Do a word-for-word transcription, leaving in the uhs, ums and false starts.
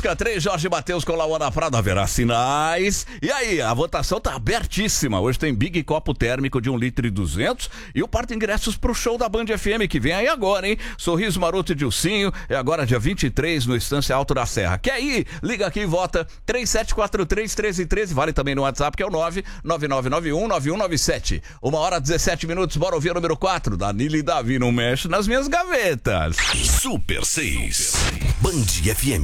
três, Jorge Mateus com Lauana Prado, haverá sinais. E aí, a votação tá abertíssima. Hoje tem Big Copo Térmico de um litro e duzentos e o parto ingressos pro show da Band F M que vem aí agora, hein? Sorriso Maroto e Dilcinho, é agora dia vinte e três no Estância Alto da Serra. Quer ir? Liga aqui e vota três sete quatro três, um três um três, vale também no WhatsApp que é o nove nove nove nove um nove um nove sete. Uma hora dezessete minutos, bora ouvir o número quatro. Danilo e Davi não mexe nas minhas gavetas. Super seis, Band F M.